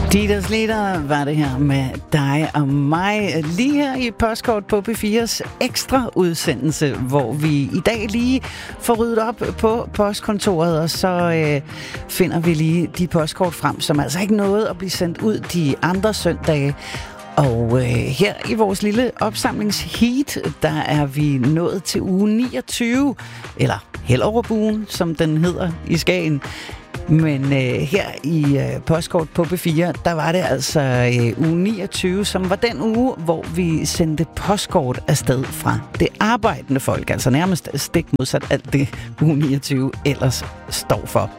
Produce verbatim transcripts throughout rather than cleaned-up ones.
Dieters Leder var det her med dig og mig, lige her i Postkort på P fires ekstra udsendelse, hvor vi i dag lige får ryddet op på postkontoret, og så øh, finder vi lige de postkort frem, som altså ikke nåede at blive sendt ud de andre søndage. Og øh, her i vores lille opsamlingsheat, der er vi nået til uge niogtyve, eller Hellerup-ugen, som den hedder i Skagen. Men øh, her i øh, Postkort på P fire, der var det altså øh, uge niogtyve, som var den uge, hvor vi sendte postkort afsted fra det arbejdende folk. Altså nærmest stik modsat alt det uge niogtyve ellers står for.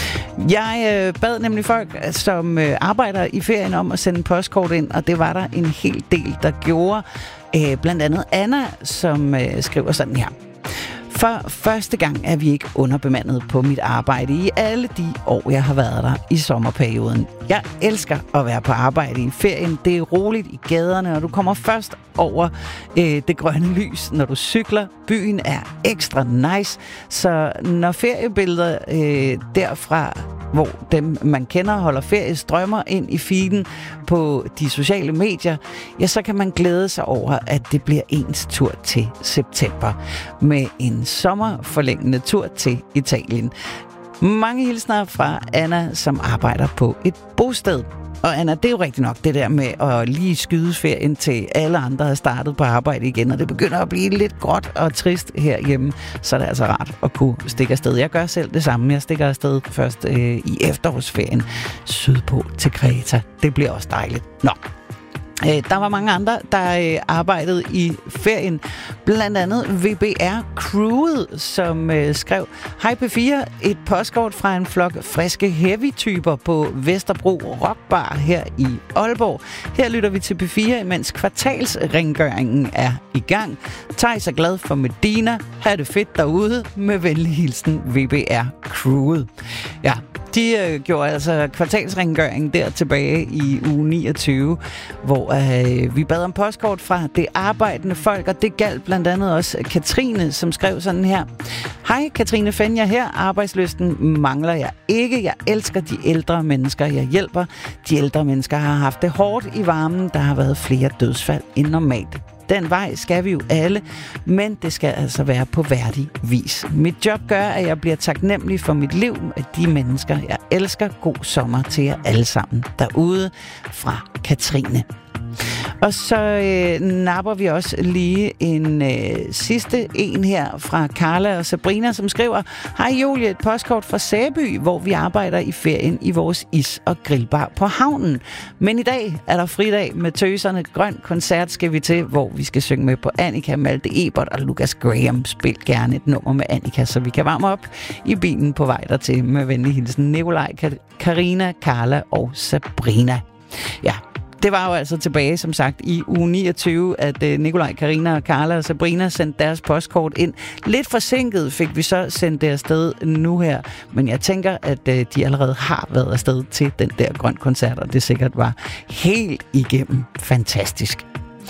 Jeg øh, bad nemlig folk, som øh, arbejder i ferien, om at sende postkort ind, og det var der en hel del, der gjorde. Øh, blandt andet Anna, som øh, skriver sådan her. For første gang er vi ikke underbemandet på mit arbejde i alle de år, jeg har været der i sommerperioden. Jeg elsker at være på arbejde i ferien. Det er roligt i gaderne, og du kommer først over øh, det grønne lys, når du cykler. Byen er ekstra nice, så når feriebilleder øh, derfra, hvor dem, man kender, holder ferie, strømmer ind i feeden på de sociale medier, ja, så kan man glæde sig over, at det bliver ens tur til september med en sommerforlængende tur til Italien. Mange hilsner fra Anna, som arbejder på et bosted. Og Anna, det er jo rigtigt nok det der med at lige skyde ferien til alle andre har startet på arbejde igen, og det begynder at blive lidt gråt og trist herhjemme, så er det altså rart at kunne stikke afsted. Jeg gør selv det samme. Jeg stikker afsted først øh, i efterårsferien sydpå til Kreta. Det bliver også dejligt. Nå. Der var mange andre, der arbejdede i ferien. Blandt andet V B R-crewet, som skrev: Hej P fire, et postkort fra en flok friske heavy-typer på Vesterbro Rockbar her i Aalborg. Her lytter vi til P fire, mens kvartalsrengøringen er i gang. Thijs er glad for Medina. Ha' det fedt derude. Med venlig hilsen V B R-crewet. Ja, de øh, gjorde altså kvartalsrengøring der tilbage i uge niogtyve, hvor øh, vi bad om postkort fra det arbejdende folk, og det galt blandt andet også Katrine, som skrev sådan her. Hej, Katrine Fenja her. Arbejdslysten mangler jeg ikke. Jeg elsker de ældre mennesker, jeg hjælper. De ældre mennesker har haft det hårdt i varmen. Der har været flere dødsfald end normalt. Den vej skal vi jo alle, men det skal altså være på værdig vis. Mit job gør, at jeg bliver taknemmelig for mit liv, af de mennesker, jeg elsker. God sommer til jer alle sammen derude fra Katrine. Og så øh, napper vi også lige en øh, sidste en her fra Carla og Sabrina, som skriver: Hej Julie, et postkort fra Sæby, hvor vi arbejder i ferien i vores is- og grillbar på havnen. Men i dag er der fridag med tøserne. Grøn koncert skal vi til, hvor vi skal synge med på Annika, Malte Ebert og Lucas Graham. Spil gerne et nummer med Annika, så vi kan varme op i bilen på vej dertil. Med venlig hilsen Nikolaj, Karina, Carla og Sabrina. Ja, det var jo altså tilbage, som sagt, i uge niogtyve, at uh, Nikolaj, Karina, Carla og Sabrina sendte deres postkort ind. Lidt forsinket fik vi så sendt det afsted nu her, men jeg tænker, at uh, de allerede har været afsted til den der grøn koncert, og det sikkert var helt igennem fantastisk.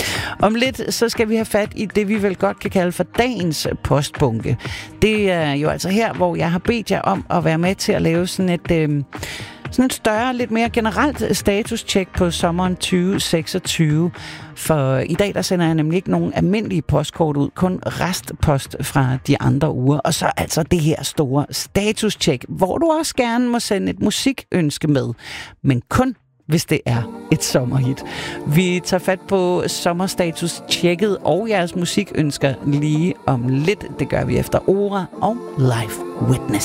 Om lidt, så skal vi have fat i det, vi vel godt kan kalde for dagens postbunke. Det er jo altså her, hvor jeg har bedt jer om at være med til at lave sådan et... Øh, Sådan et større, lidt mere generelt status-check på sommeren tyve seksogtyve. For i dag, der sender jeg nemlig ikke nogen almindelige postkort ud, kun restpost fra de andre uger. Og så altså det her store status-check, hvor du også gerne må sende et musikønske med, men kun hvis det er et sommerhit. Vi tager fat på sommerstatus-checket og jeres musikønsker lige om lidt. Det gør vi efter Ora og Live Witness.